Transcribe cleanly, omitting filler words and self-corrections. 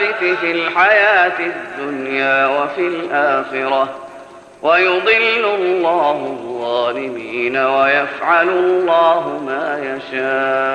الثابت في الحياة الدنيا وفي الآخرة، ويضل الله الظالمين ويفعل الله ما يشاء.